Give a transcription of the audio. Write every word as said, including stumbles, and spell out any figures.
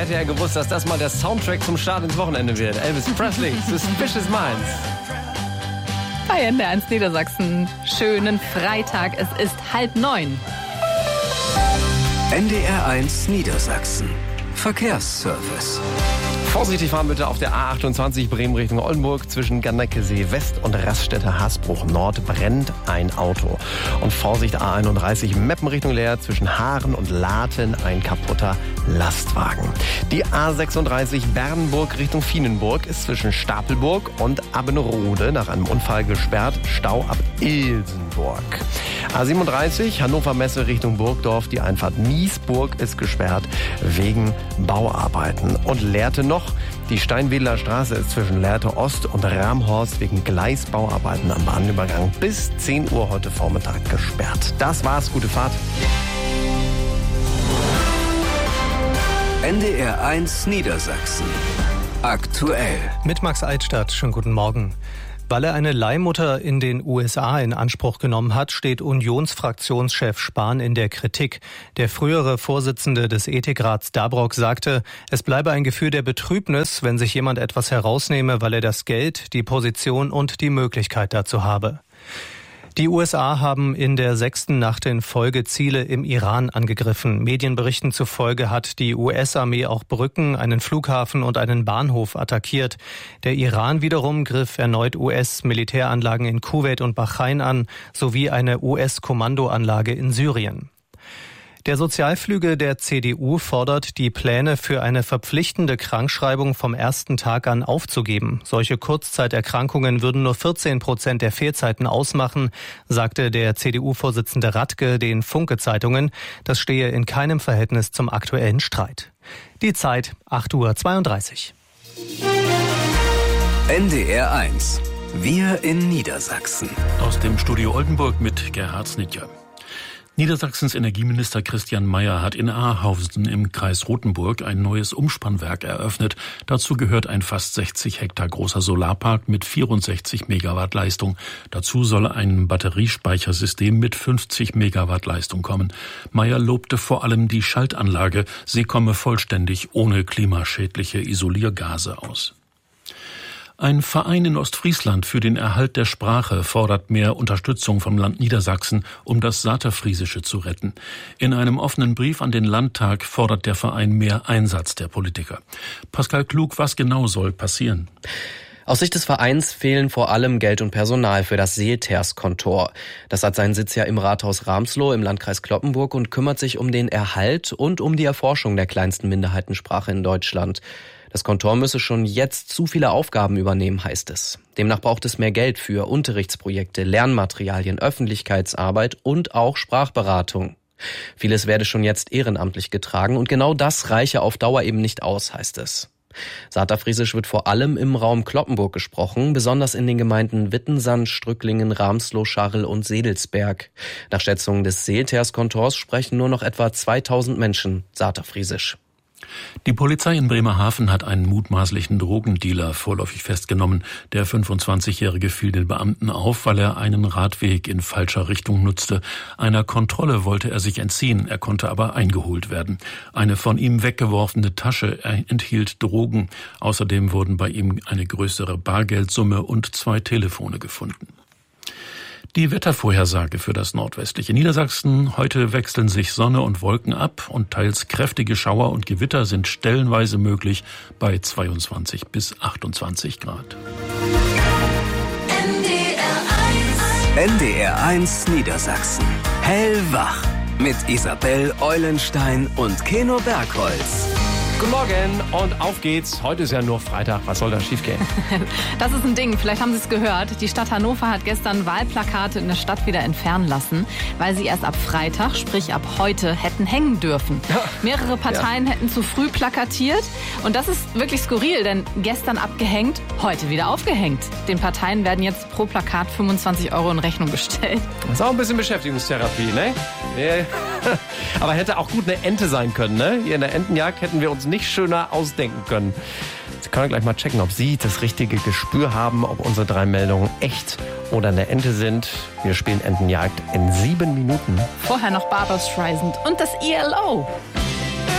hätte er gewusst, dass das mal der Soundtrack zum Start ins Wochenende wird. Elvis Presley, Suspicious Minds. Bei N D R eins Niedersachsen. Schönen Freitag. Es ist halb neun. N D R eins Niedersachsen. Verkehrsservice. Vorsichtig fahren bitte auf der A achtundzwanzig Bremen Richtung Oldenburg. Zwischen Gandeckesee West und Raststätte Hasbruch Nord brennt ein Auto. Und Vorsicht A einunddreißig Meppen Richtung Leer. Zwischen Haaren und Laten ein kaputter Lastwagen. Die A sechsunddreißig Bernburg Richtung Vienenburg ist zwischen Stapelburg und Abbenrode nach einem Unfall gesperrt. Stau ab Ilsenburg. A siebenunddreißig Hannover Messe Richtung Burgdorf. Die Einfahrt Miesburg ist gesperrt wegen Bauarbeiten. Und Lehrte noch. Die Steinwedler Straße ist zwischen Lehrte Ost und Ramhorst wegen Gleisbauarbeiten am Bahnübergang bis zehn Uhr heute Vormittag gesperrt. Das war's. Gute Fahrt. N D R eins Niedersachsen. Aktuell. Mit Max Altstadt. Schönen guten Morgen. Weil er eine Leihmutter in den U S A in Anspruch genommen hat, steht Unionsfraktionschef Spahn in der Kritik. Der frühere Vorsitzende des Ethikrats Dabrock sagte, es bleibe ein Gefühl der Betrübnis, wenn sich jemand etwas herausnehme, weil er das Geld, die Position und die Möglichkeit dazu habe. Die U S A haben in der sechsten Nacht in Folge Ziele im Iran angegriffen. Medienberichten zufolge hat die U S-Armee auch Brücken, einen Flughafen und einen Bahnhof attackiert. Der Iran wiederum griff erneut U S-Militäranlagen in Kuwait und Bahrain an, sowie eine U S-Kommandoanlage in Syrien. Der Sozialflügel der C D U fordert, die Pläne für eine verpflichtende Krankschreibung vom ersten Tag an aufzugeben. Solche Kurzzeiterkrankungen würden nur vierzehn Prozent der Fehlzeiten ausmachen, sagte der C D U-Vorsitzende Radke den Funke-Zeitungen. Das stehe in keinem Verhältnis zum aktuellen Streit. Die Zeit acht Uhr zweiunddreißig. N D R eins. Wir in Niedersachsen. Aus dem Studio Oldenburg mit Gerhard Snitjer. Niedersachsens Energieminister Christian Mayer hat in Ahausen im Kreis Rothenburg ein neues Umspannwerk eröffnet. Dazu gehört ein fast sechzig Hektar großer Solarpark mit vierundsechzig Megawatt Leistung. Dazu soll ein Batteriespeichersystem mit fünfzig Megawatt Leistung kommen. Mayer lobte vor allem die Schaltanlage. Sie komme vollständig ohne klimaschädliche Isoliergase aus. Ein Verein in Ostfriesland für den Erhalt der Sprache fordert mehr Unterstützung vom Land Niedersachsen, um das Saterfriesische zu retten. In einem offenen Brief an den Landtag fordert der Verein mehr Einsatz der Politiker. Pascal Klug, was genau soll passieren? Aus Sicht des Vereins fehlen vor allem Geld und Personal für das Seelterskontor. Das hat seinen Sitz ja im Rathaus Ramsloh im Landkreis Cloppenburg und kümmert sich um den Erhalt und um die Erforschung der kleinsten Minderheitensprache in Deutschland. Das Kontor müsse schon jetzt zu viele Aufgaben übernehmen, heißt es. Demnach braucht es mehr Geld für Unterrichtsprojekte, Lernmaterialien, Öffentlichkeitsarbeit und auch Sprachberatung. Vieles werde schon jetzt ehrenamtlich getragen und genau das reiche auf Dauer eben nicht aus, heißt es. Saterfriesisch wird vor allem im Raum Cloppenburg gesprochen, besonders in den Gemeinden Wittensand, Strücklingen, Ramsloh, Scharrel und Sedelsberg. Nach Schätzungen des Seelterskontors sprechen nur noch etwa zweitausend Menschen Saterfriesisch. Die Polizei in Bremerhaven hat einen mutmaßlichen Drogendealer vorläufig festgenommen. Der fünfundzwanzigjährige fiel den Beamten auf, weil er einen Radweg in falscher Richtung nutzte. Einer Kontrolle wollte er sich entziehen, er konnte aber eingeholt werden. Eine von ihm weggeworfene Tasche enthielt Drogen. Außerdem wurden bei ihm eine größere Bargeldsumme und zwei Telefone gefunden. Die Wettervorhersage für das nordwestliche Niedersachsen. Heute wechseln sich Sonne und Wolken ab und teils kräftige Schauer und Gewitter sind stellenweise möglich bei zweiundzwanzig bis achtundzwanzig Grad. N D R eins Niedersachsen. Hellwach mit Isabel Eulenstein und Keno Bergholz. Guten Morgen und auf geht's. Heute ist ja nur Freitag. Was soll da schiefgehen? Das ist ein Ding. Vielleicht haben Sie es gehört. Die Stadt Hannover hat gestern Wahlplakate in der Stadt wieder entfernen lassen, weil sie erst ab Freitag, sprich ab heute, hätten hängen dürfen. Ja. Mehrere Parteien ja. hätten zu früh plakatiert. Und das ist wirklich skurril, denn gestern abgehängt, heute wieder aufgehängt. Den Parteien werden jetzt pro Plakat fünfundzwanzig Euro in Rechnung gestellt. Das ist auch ein bisschen Beschäftigungstherapie, ne? Aber hätte auch gut eine Ente sein können, ne? Hier in der Entenjagd hätten wir uns nicht schöner ausdenken können. Sie können gleich mal checken, ob Sie das richtige Gespür haben, ob unsere drei Meldungen echt oder eine Ente sind. Wir spielen Entenjagd in sieben Minuten. Vorher noch Barbra Streisand und das E L O.